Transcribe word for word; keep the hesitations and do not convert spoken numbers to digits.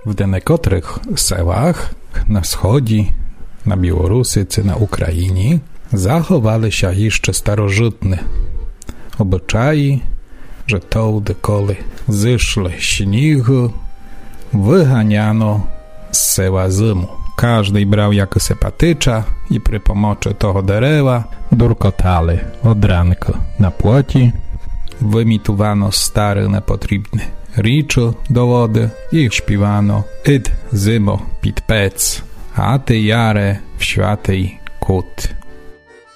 W некоторых селах на сході, на Білорусі чи на Україні заховалися ще старожитні обичаї, że тоді, коли зійшли сніг, виганяно з села зиму. Każdy brał jakieś patycza i przy pomocy tego derewa durkotali od ranka na płoci. Wymitowano stare, niepotrzebne rzeczy do wody i śpiewano id zimo pід pec, a ty jare w światej kut.